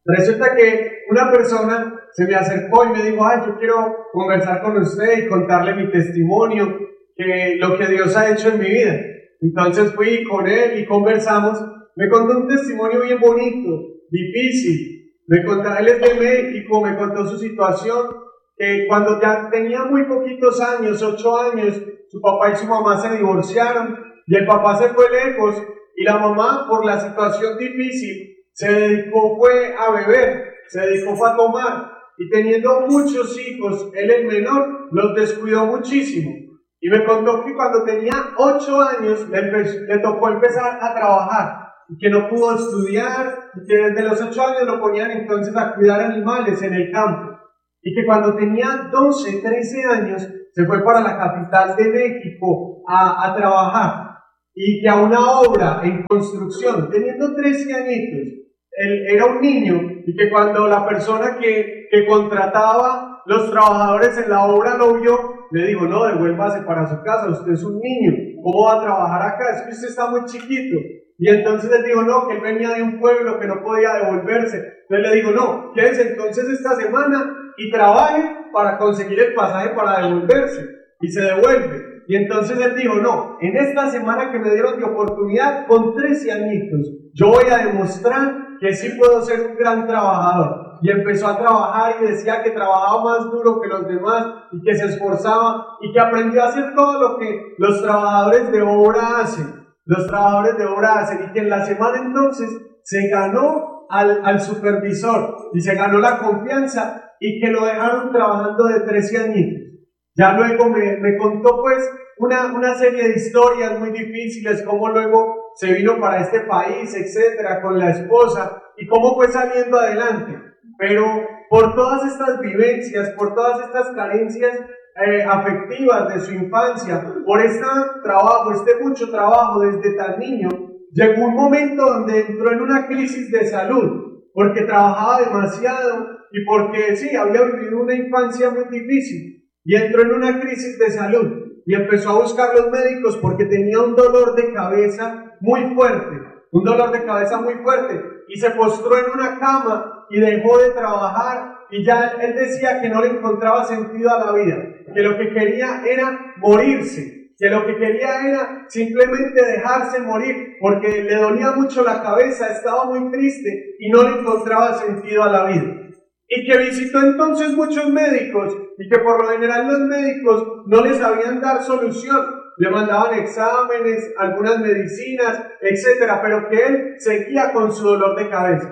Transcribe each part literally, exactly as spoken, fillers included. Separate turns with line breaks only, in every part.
Resulta que una persona se me acercó y me dijo, ay, yo quiero conversar con usted y contarle mi testimonio, que lo que Dios ha hecho en mi vida. Entonces fui con él y conversamos. Me contó un testimonio bien bonito, difícil. Me contó, él es de México, me contó su situación, que cuando ya tenía muy poquitos años, ocho años, su papá y su mamá se divorciaron y el papá se fue lejos y la mamá, por la situación difícil, se dedicó fue a beber, se dedicó fue a tomar, y teniendo muchos hijos, él el menor, los descuidó muchísimo. Y me contó que cuando tenía ocho años le, le tocó empezar a trabajar, y que no pudo estudiar, y que desde los ocho años lo ponían entonces a cuidar animales en el campo, y que cuando tenía doce, trece años se fue para la capital de México a, a trabajar, y que a una obra en construcción, teniendo trece añitos, él era un niño, y que cuando la persona que, que contrataba los trabajadores en la obra lo vio, le dijo, no, devuélvase para su casa, usted es un niño, ¿cómo va a trabajar acá? Es que usted está muy chiquito. Y entonces él dijo, no, que él venía de un pueblo que no podía devolverse. Entonces le dijo, no, quédese entonces esta semana y trabaje para conseguir el pasaje para devolverse. Y se devuelve. Y entonces él dijo, no, en esta semana que me dieron de oportunidad, con trece añitos, yo voy a demostrar que sí puedo ser un gran trabajador. Y empezó a trabajar y decía que trabajaba más duro que los demás y que se esforzaba y que aprendió a hacer todo lo que los trabajadores de obra hacen. Los trabajadores de obra hacen y que en la semana entonces se ganó al, al supervisor y se ganó la confianza y que lo dejaron trabajando de trece añitos. Ya luego me, me contó pues una, una serie de historias muy difíciles, cómo luego se vino para este país, etcétera, con la esposa y cómo fue saliendo adelante. Pero por todas estas vivencias, por todas estas carencias eh, afectivas de su infancia, por este trabajo, este mucho trabajo desde tan niño, llegó un momento donde entró en una crisis de salud, porque trabajaba demasiado y porque sí, había vivido una infancia muy difícil. Y entró en una crisis de salud y empezó a buscar los médicos porque tenía un dolor de cabeza muy fuerte, un dolor de cabeza muy fuerte, y se postró en una cama y dejó de trabajar y ya él decía que no le encontraba sentido a la vida, que lo que quería era morirse, que lo que quería era simplemente dejarse morir porque le dolía mucho la cabeza, estaba muy triste y no le encontraba sentido a la vida. Y que visitó entonces muchos médicos y que por lo general los médicos no les sabían dar solución, le mandaban exámenes, algunas medicinas, etcétera, pero que él seguía con su dolor de cabeza.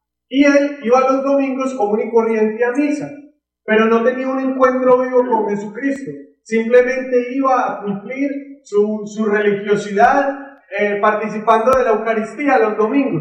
Y él iba los domingos común y corriente a misa, pero no tenía un encuentro vivo con Jesucristo, simplemente iba a cumplir su, su religiosidad eh, participando de la Eucaristía los domingos.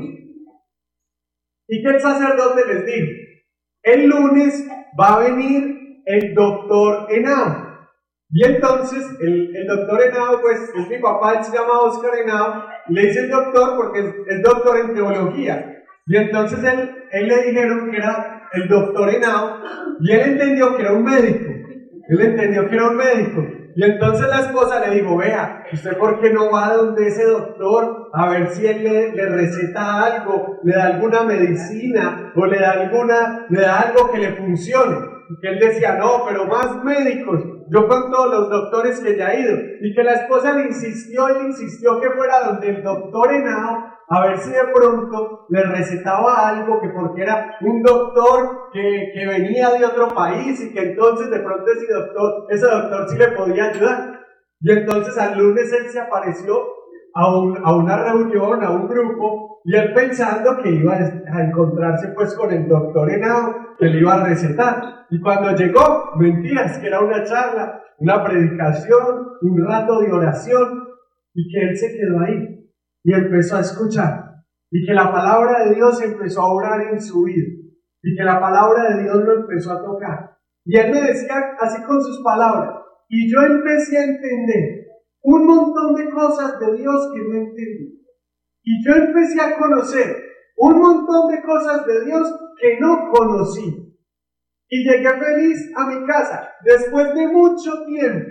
Y que el sacerdote les dijo, el lunes va a venir el doctor Henao. Y entonces el, el doctor Henao, pues es mi papá, él se llama Oscar Henao, le dice el doctor porque es, es doctor en teología. Y entonces él, él le dijeron que era el doctor Henao y él entendió que era un médico. Él entendió que era un médico. Y entonces la esposa le dijo, vea, ¿usted por qué no va donde ese doctor a ver si él le, le receta algo, le da alguna medicina o le da, alguna, le da algo que le funcione? Y que él decía, no, pero más médicos, yo con todos los doctores que ya he ido. Y que la esposa le insistió y le insistió que fuera donde el doctor Henao a ver si de pronto le recetaba algo, que porque era un doctor que, que venía de otro país y que entonces de pronto ese doctor, ese doctor sí le podía ayudar. Y entonces al lunes él se apareció a, un, a una reunión, a un grupo, y él pensando que iba a encontrarse pues con el doctor Henao, que le iba a recetar. Y cuando llegó, mentiras, que era una charla, una predicación, un rato de oración, y que él se quedó ahí. Y empezó a escuchar, y que la palabra de Dios empezó a obrar en su vida, y que la palabra de Dios lo empezó a tocar. Y él me decía así con sus palabras, y yo empecé a entender un montón de cosas de Dios que no entendí. Y yo empecé a conocer un montón de cosas de Dios que no conocí. Y llegué feliz a mi casa, después de mucho tiempo,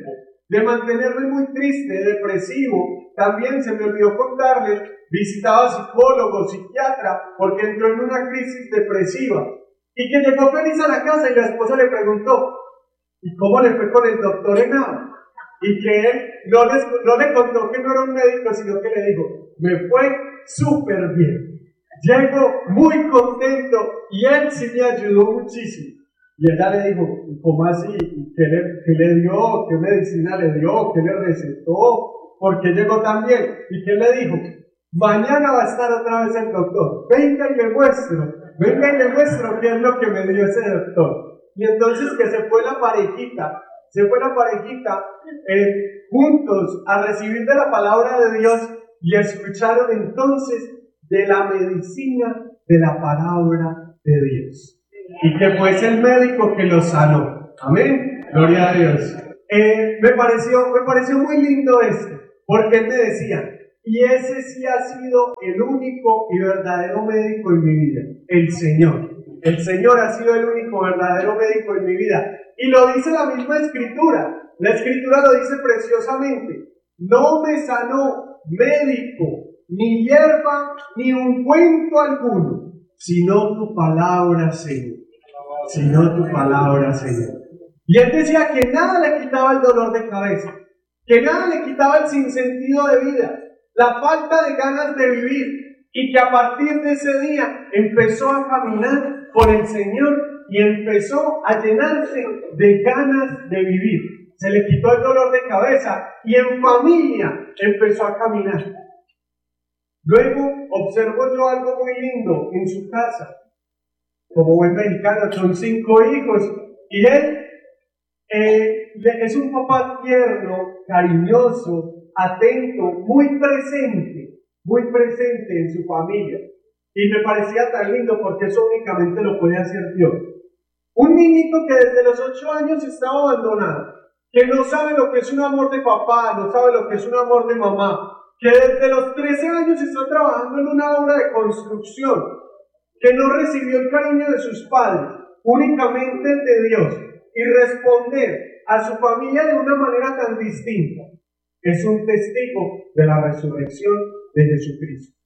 de mantenerme muy triste, depresivo. También se me olvidó contarles, visitaba psicólogo, psiquiatra, porque entró en una crisis depresiva. Y que llegó feliz a la casa y la esposa le preguntó, ¿y cómo le fue con el doctor Henao? Y que él no, les, no le contó que no era un médico, sino que le dijo, me fue súper bien. Llego muy contento y él sí me ayudó muchísimo. Y ella le dijo, ¿cómo así? ¿Qué le, qué le dio? ¿Qué medicina le dio? ¿Qué le recetó? ¿Por qué llegó tan bien? ¿Y qué le dijo? Mañana va a estar otra vez el doctor. Venga y le muestro. Venga y le muestro qué es lo que me dio ese doctor. Y entonces que se fue la parejita, se fue la parejita eh, juntos a recibir de la palabra de Dios y escucharon entonces de la medicina de la palabra de Dios. Y que fue el médico que lo sanó. Amén. Gloria a Dios. Eh, me, pareció, me pareció muy lindo esto, porque él me decía, y ese sí ha sido el único y verdadero médico en mi vida, el Señor. El Señor ha sido el único verdadero médico en mi vida. Y lo dice la misma Escritura. La Escritura lo dice preciosamente. No me sanó médico, ni hierba, ni ungüento alguno, sino tu palabra, Señor. Sino tu palabra, Señor. Y él decía que nada le quitaba el dolor de cabeza, que nada le quitaba el sinsentido de vida, la falta de ganas de vivir, y que a partir de ese día empezó a caminar por el Señor y empezó a llenarse de ganas de vivir. Se le quitó el dolor de cabeza y en familia empezó a caminar. Luego observo yo algo muy lindo en su casa. Como buen mexicano, son cinco hijos y él eh, es un papá tierno, cariñoso, atento, muy presente, muy presente en su familia. Y me parecía tan lindo porque eso únicamente lo puede hacer Dios. Un niñito que desde los ocho años estaba abandonado, que no sabe lo que es un amor de papá, no sabe lo que es un amor de mamá, que desde los trece años está trabajando en una obra de construcción, que no recibió el cariño de sus padres, únicamente el de Dios, y responder a su familia de una manera tan distinta, es un testigo de la resurrección de Jesucristo.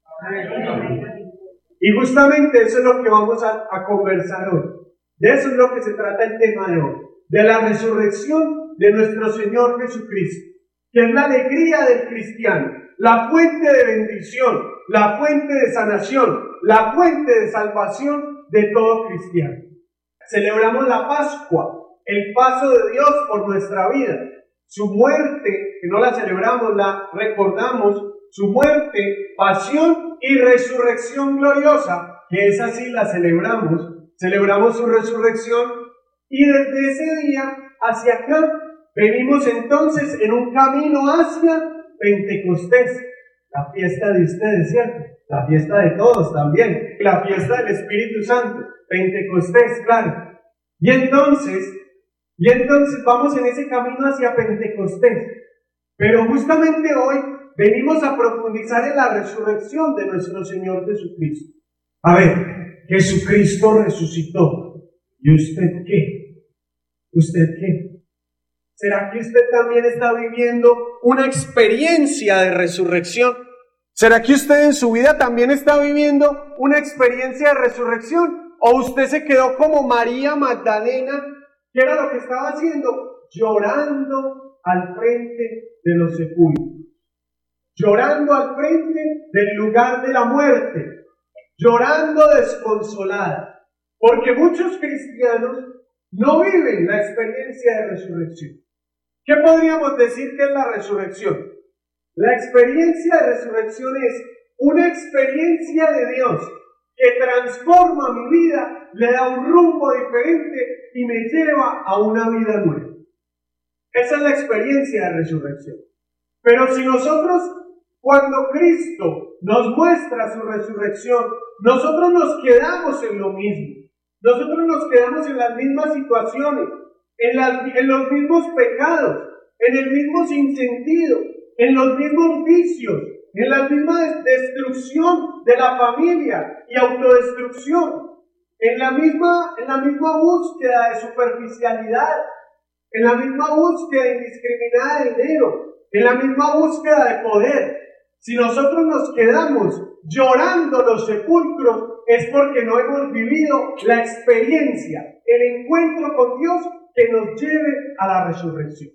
Y justamente eso es lo que vamos a, a conversar hoy. De eso es lo que se trata el tema de hoy, de la resurrección de nuestro Señor Jesucristo, que es la alegría del cristiano, la fuente de bendición, la fuente de sanación, la fuente de salvación de todo cristiano. Celebramos la Pascua, el paso de Dios por nuestra vida, su muerte, que no la celebramos, la recordamos, su muerte, pasión y resurrección gloriosa, que esa sí la celebramos, celebramos su resurrección y desde ese día hacia acá venimos entonces en un camino hacia Pentecostés, la fiesta de ustedes, ¿cierto? La fiesta de todos también, la fiesta del Espíritu Santo, Pentecostés, claro. Y entonces, y entonces vamos en ese camino hacia Pentecostés, pero justamente hoy venimos a profundizar en la resurrección de nuestro Señor Jesucristo. A ver, Jesucristo resucitó. ¿Y usted qué? ¿Usted qué? ¿Será que usted también está viviendo una experiencia de resurrección? ¿Será que usted en su vida también está viviendo una experiencia de resurrección? ¿O usted se quedó como María Magdalena, que era lo que estaba haciendo? Llorando al frente de los sepulcros. Llorando al frente del lugar de la muerte. Llorando desconsolada. Porque muchos cristianos no viven la experiencia de resurrección. ¿Qué podríamos decir que es la resurrección? La experiencia de resurrección es una experiencia de Dios que transforma mi vida, le da un rumbo diferente y me lleva a una vida nueva. Esa es la experiencia de resurrección. Pero si nosotros, cuando Cristo nos muestra su resurrección, nosotros nos quedamos en lo mismo. Nosotros nos quedamos en las mismas situaciones, en, las, en los mismos pecados, en el mismo sinsentido, en los mismos vicios, en la misma destrucción de la familia y autodestrucción, en la misma, en la misma búsqueda de superficialidad, en la misma búsqueda indiscriminada de dinero, en la misma búsqueda de poder. Si nosotros nos quedamos llorando los sepulcros, es porque no hemos vivido la experiencia, el encuentro con Dios que nos lleve a la resurrección.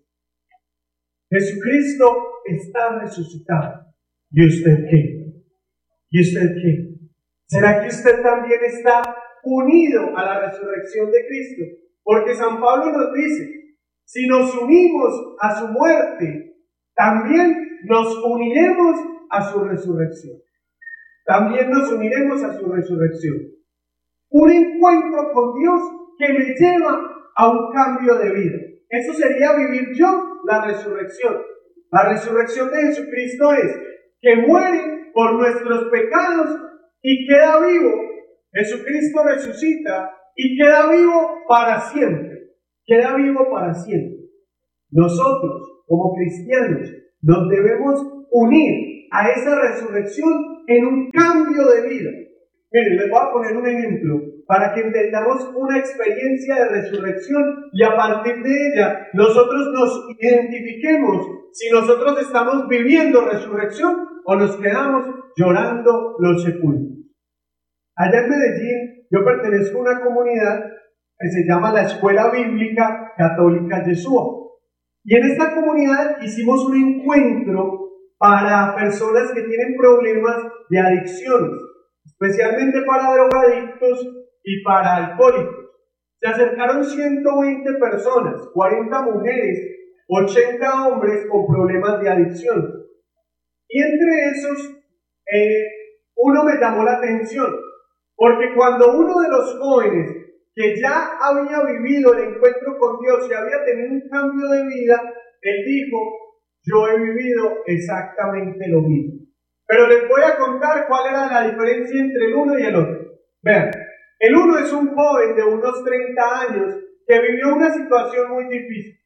Jesucristo está resucitado. ¿Y usted qué? ¿Y usted qué? ¿Será que usted también está unido a la resurrección de Cristo? Porque San Pablo nos dice, si nos unimos a su muerte, también nos uniremos a su resurrección. También nos uniremos a su resurrección. Un encuentro con Dios que me lleva a un cambio de vida. Eso sería vivir yo la resurrección. La resurrección de Jesucristo es que muere por nuestros pecados y queda vivo. Jesucristo resucita y queda vivo para siempre. Queda vivo para siempre. Nosotros, como cristianos, nos debemos unir a esa resurrección en un cambio de vida. Miren, les voy a poner un ejemplo para que entendamos una experiencia de resurrección y a partir de ella nosotros nos identifiquemos si nosotros estamos viviendo resurrección o nos quedamos llorando los sepulcros. Allá en Medellín yo pertenezco a una comunidad que se llama la Escuela Bíblica Católica Yeshua. Y en esta comunidad hicimos un encuentro para personas que tienen problemas de adicciones, especialmente para drogadictos y para alcohólicos. Se acercaron ciento veinte personas, cuarenta mujeres, ochenta hombres con problemas de adicción. Y entre esos, eh, uno me llamó la atención, porque cuando uno de los jóvenes que ya había vivido el encuentro con Dios y había tenido un cambio de vida, él dijo, yo he vivido exactamente lo mismo. Pero les voy a contar cuál era la diferencia entre el uno y el otro. Vean, el uno es un joven de unos treinta años que vivió una situación muy difícil.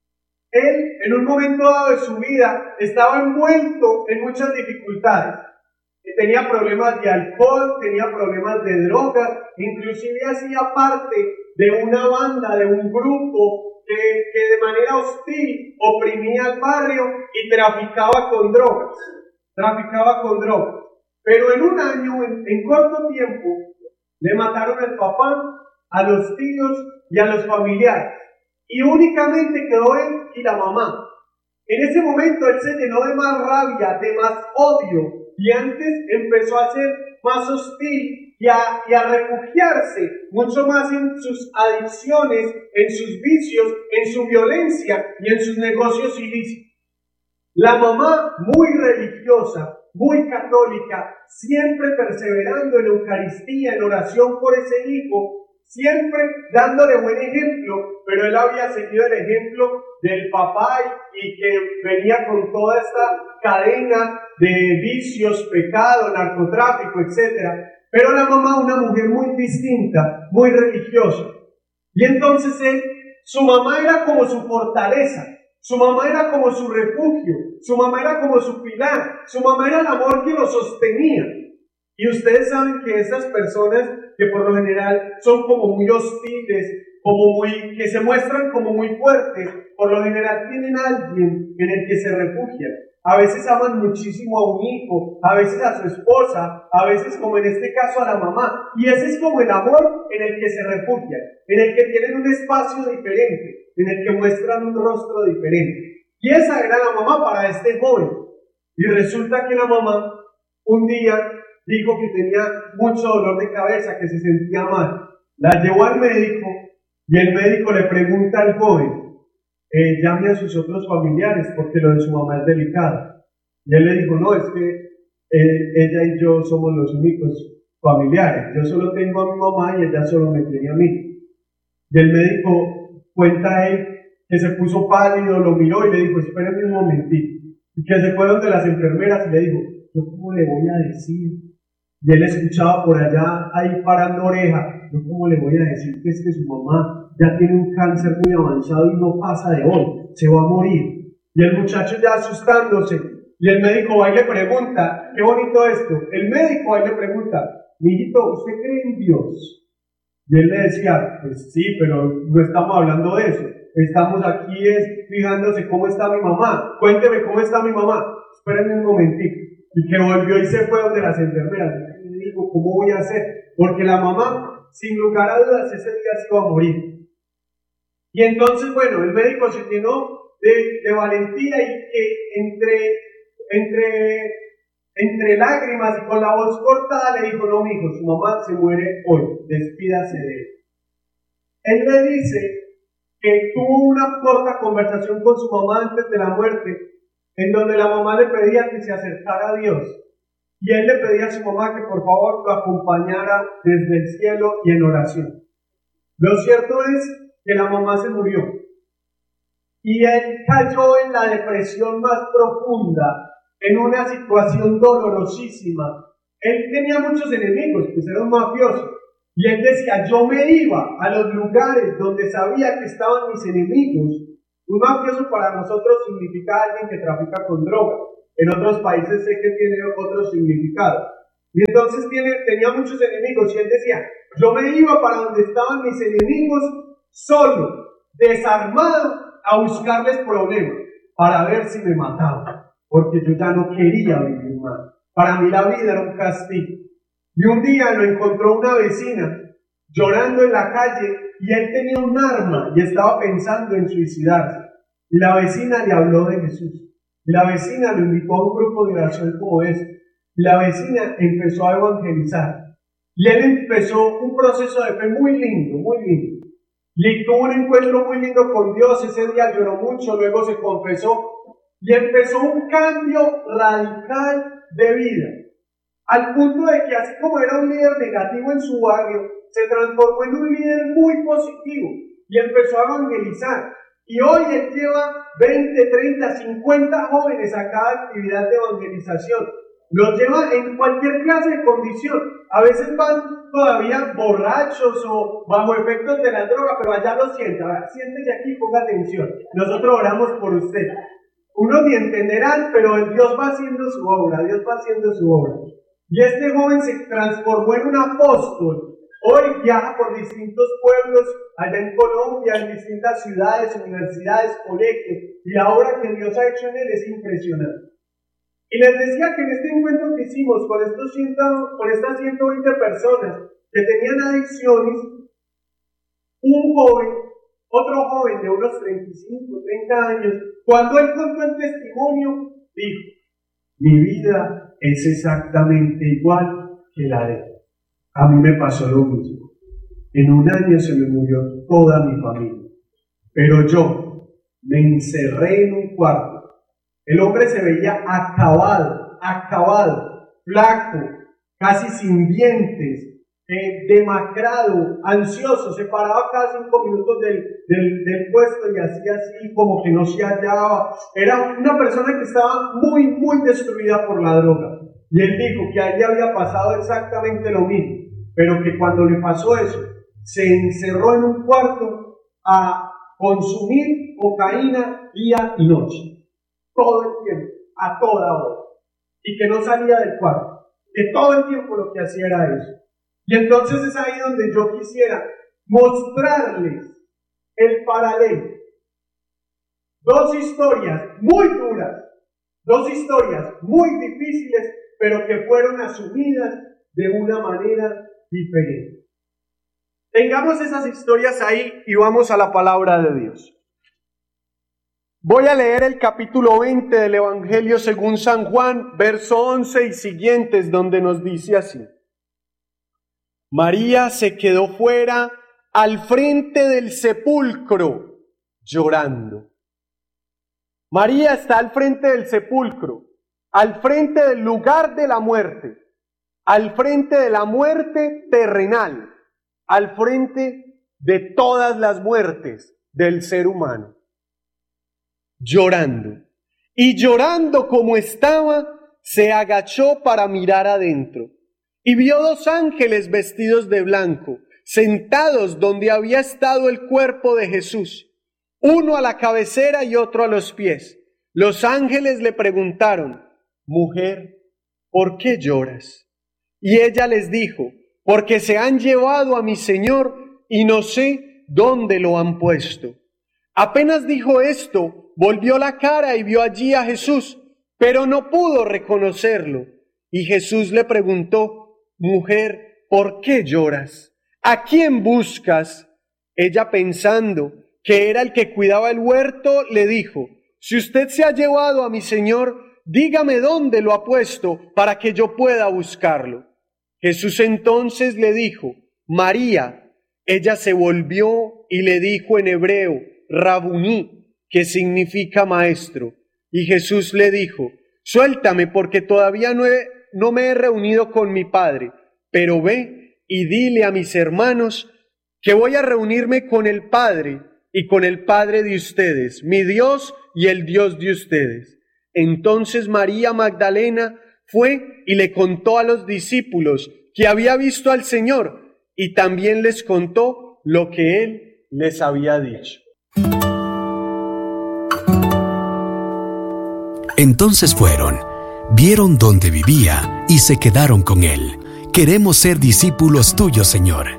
Él, en un momento dado de su vida, estaba envuelto en muchas dificultades. Tenía problemas de alcohol, tenía problemas de drogas, inclusive hacía parte de una banda, de un grupo que, que de manera hostil oprimía al barrio y traficaba con drogas. Traficaba con drogas. Pero en un año, en, en corto tiempo, le mataron al papá, a los tíos y a los familiares. Y únicamente quedó él y la mamá. En ese momento él se llenó de más rabia, de más odio. Y antes empezó a ser más hostil y a, y a refugiarse mucho más en sus adicciones, en sus vicios, en su violencia y en sus negocios ilícitos. La mamá, muy religiosa, muy católica, siempre perseverando en Eucaristía, en oración por ese hijo, siempre dándole buen ejemplo, pero él había seguido el ejemplo del papá y que venía con toda esta cadena de vicios, pecado, narcotráfico, etcétera. Pero la mamá, una mujer muy distinta, muy religiosa. Y entonces él, su mamá era como su fortaleza, su mamá era como su refugio, su mamá era como su pilar, su mamá era el amor que lo sostenía. Y ustedes saben que estas personas que por lo general son como muy hostiles, como muy, que se muestran como muy fuertes, por lo general tienen a alguien en el que se refugian. A veces aman muchísimo a un hijo, a veces a su esposa, a veces como en este caso a la mamá. Y ese es como el amor en el que se refugian, en el que tienen un espacio diferente, en el que muestran un rostro diferente. Y esa era la mamá para este joven. Y resulta que la mamá un día dijo que tenía mucho dolor de cabeza, que se sentía mal. La llevó al médico y el médico le pregunta al joven, eh, llame a sus otros familiares porque lo de su mamá es delicado. Y él le dijo, no, es que eh, ella y yo somos los únicos familiares. Yo solo tengo a mi mamá y ella solo me tiene a mí. Y el médico cuenta a él que se puso pálido, lo miró y le dijo, espérame un momentito. Y que se fue donde las enfermeras y le dijo, ¿yo cómo le voy a decir? Y él escuchaba por allá, ahí parando oreja, ¿yo cómo le voy a decir que es que su mamá ya tiene un cáncer muy avanzado y no pasa de hoy, se va a morir? Y el muchacho ya asustándose, y el médico va y le pregunta, qué bonito esto, el médico va y le pregunta, mijito, ¿usted cree en Dios? Y él le decía, pues sí, pero no estamos hablando de eso. estamos aquí es fijándose cómo está mi mamá. Cuénteme cómo está mi mamá. Espérenme un momentito. Y que volvió y se fue donde las enfermeras. Y le digo, ¿cómo voy a hacer? Porque la mamá, sin lugar a dudas, ese día se iba a morir. Y entonces, bueno, el médico se llenó de, de valentía y que entre, entre, entre lágrimas y con la voz cortada le dijo, no, mijo, su mamá se muere hoy, despídase de él. Él le dice que tuvo una corta conversación con su mamá antes de la muerte, en donde la mamá le pedía que se acercara a Dios. Y él le pedía a su mamá que por favor lo acompañara desde el cielo y en oración. Lo cierto es que la mamá se murió. Y él cayó en la depresión más profunda, en una situación dolorosísima. Él tenía muchos enemigos, pues era un mafioso. Y él decía, yo me iba a los lugares donde sabía que estaban mis enemigos. Un mafioso para nosotros significa alguien que trafica con droga. En otros países sé que tiene otro significado. Y entonces tiene, tenía muchos enemigos. Y él decía, yo me iba para donde estaban mis enemigos solo, desarmado, a buscarles problemas para ver si me mataban. Porque yo ya no quería vivir más. Para mí la vida era un castigo. Y un día lo encontró una vecina llorando en la calle y él tenía un arma y estaba pensando en suicidarse. Y la vecina le habló de Jesús. Y la vecina lo invitó a un grupo de oración como este. Y la vecina empezó a evangelizar. Y él empezó un proceso de fe muy lindo, muy lindo. Y tuvo un encuentro muy lindo con Dios. Ese día lloró mucho, luego se confesó. Y empezó un cambio radical de vida. Al punto de que así como era un líder negativo en su barrio, se transformó en un líder muy positivo y empezó a evangelizar. Y hoy él lleva veinte, treinta, cincuenta jóvenes a cada actividad de evangelización. Los lleva en cualquier clase de condición. A veces van todavía borrachos o bajo efectos de la droga, pero allá lo sienta. Ahora, siéntese aquí y ponga atención. Nosotros oramos por usted. Unos ni entenderán, pero Dios va haciendo su obra, Dios va haciendo su obra. Y este joven se transformó en un apóstol. Hoy viaja por distintos pueblos allá en Colombia, en distintas ciudades, universidades, colegios. Y la obra que Dios ha hecho en él es impresionante. Y les decía que en este encuentro que hicimos con, estos ciento, con estas ciento veinte personas que tenían adicciones, un joven, otro joven de unos treinta y cinco, treinta años, cuando él contó el testimonio, dijo, mi vida es exactamente igual que la de él. A mí me pasó lo mismo. En un año se me murió toda mi familia. Pero yo me encerré en un cuarto. El hombre se veía acabado, acabado, flaco, casi sin dientes, eh, demacrado, ansioso. Se paraba cada cinco minutos del, del, del puesto y hacía así como que no se hallaba. Era una persona que estaba muy, muy destruida por la droga. Y él dijo que a él le había pasado exactamente lo mismo, pero que cuando le pasó eso, se encerró en un cuarto a consumir cocaína día y noche, todo el tiempo, a toda hora, y que no salía del cuarto, que todo el tiempo lo que hacía era eso. Y entonces es ahí donde yo quisiera mostrarles el paralelo. Dos historias muy duras, dos historias muy difíciles, pero que fueron asumidas de una manera diferente. Tengamos esas historias ahí y vamos a la palabra de Dios. Voy a leer el capítulo veinte del Evangelio según San Juan, verso once y siguientes, donde nos dice así. María se quedó fuera al frente del sepulcro llorando. María está al frente del sepulcro, al frente del lugar de la muerte, al frente de la muerte terrenal, al frente de todas las muertes del ser humano. Llorando. Y llorando como estaba, se agachó para mirar adentro. Y vio dos ángeles vestidos de blanco, sentados donde había estado el cuerpo de Jesús, uno a la cabecera y otro a los pies. Los ángeles le preguntaron, mujer, ¿por qué lloras? Y ella les dijo, porque se han llevado a mi Señor y no sé dónde lo han puesto. Apenas dijo esto, volvió la cara y vio allí a Jesús, pero no pudo reconocerlo. Y Jesús le preguntó: Mujer, ¿por qué lloras? ¿A quién buscas? Ella, pensando que era el que cuidaba el huerto, le dijo: Si usted se ha llevado a mi Señor, dígame dónde lo ha puesto para que yo pueda buscarlo. Jesús entonces le dijo: María. Ella se volvió y le dijo en hebreo: Rabuní, que significa maestro. Y Jesús le dijo: Suéltame, porque todavía no, he, no me he reunido con mi Padre, pero ve y dile a mis hermanos que voy a reunirme con el Padre y con el Padre de ustedes, mi Dios y el Dios de ustedes. Entonces María Magdalena fue y le contó a los discípulos que había visto al Señor, y también les contó lo que Él les había dicho.
Entonces fueron, vieron dónde vivía y se quedaron con Él. Queremos ser discípulos tuyos, Señor.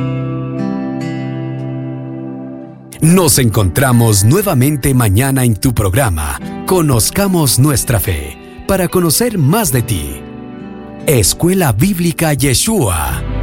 Nos encontramos nuevamente mañana en tu programa Conozcamos Nuestra Fe, para conocer más de ti. Escuela Bíblica Yeshua.